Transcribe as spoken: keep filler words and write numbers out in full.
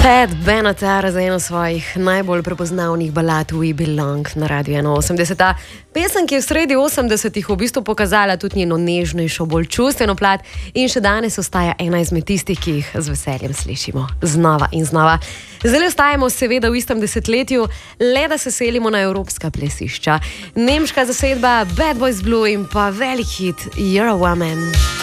Pat Benatar za eno svojih najbolj prepoznavnih balad We Belong na Radiu ena osemdeset. Pesem, ki je v sredi osemdesetih v bistvu pokazala tudi njeno nežnejšo, bolj čustveno plat in še danes ostaja ena izmed tistih, ki jih z veseljem slišimo znova in znova. Zdaj ostajamo seveda v istem desetletju, le da se selimo na evropska plesišča. Nemška zasedba Bad Boys Blue in pa velik hit You're a Woman.